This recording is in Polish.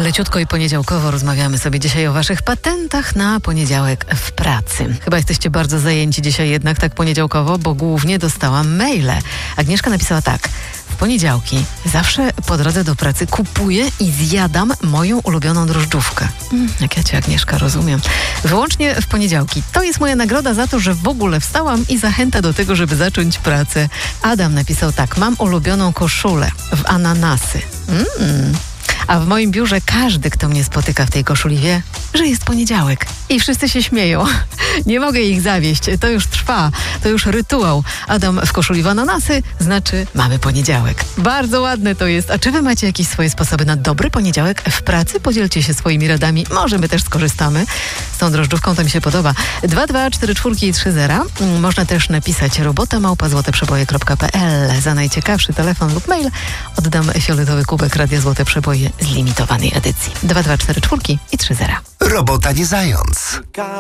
Leciutko i poniedziałkowo rozmawiamy sobie dzisiaj o waszych patentach na poniedziałek w pracy. Chyba jesteście bardzo zajęci dzisiaj jednak tak poniedziałkowo, bo głównie dostałam maile. Agnieszka napisała tak. W poniedziałki zawsze po drodze do pracy kupuję i zjadam moją ulubioną drożdżówkę. Jak ja cię, Agnieszka, rozumiem. Wyłącznie w poniedziałki. To jest moja nagroda za to, że w ogóle wstałam i zachęta do tego, żeby zacząć pracę. Adam napisał tak. Mam ulubioną koszulę w ananasy. A w moim biurze każdy, kto mnie spotyka w tej koszuli, wie, że jest poniedziałek. I wszyscy się śmieją. Nie mogę ich zawieść. To już trwa. To już rytuał. Adam w koszuli w ananasy znaczy mamy poniedziałek. Bardzo ładne to jest. A czy wy macie jakieś swoje sposoby na dobry poniedziałek w pracy? Podzielcie się swoimi radami. Może my też skorzystamy. Z tą drożdżówką to mi się podoba. 2244330. Można też napisać robota@złoteprzeboje.pl. Za najciekawszy telefon lub mail oddam fioletowy kubek Radia Złote Przeboje z limitowanej edycji. 2244330. Robota nie zając.